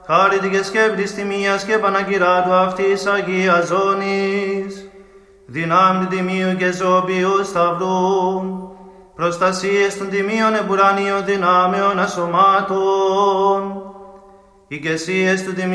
Χάρητη και σκέπτης τιμίας και πανακυράτου αυτής Αγίας Ζώνης, δυνάμει τιμίου και ζωοποιού σταυρού, προστασίες των τιμίων εμπουρανίων δυνάμεων ασωμάτων, ηγεσίες του τιμίου